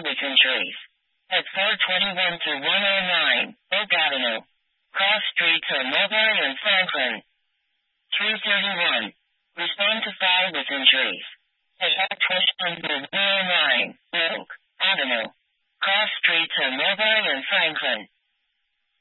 with injuries. At 421 to 109, Oak Avenue. Cross streets on Mulberry and Franklin. 331. Respond to 5 with injuries. At 21 to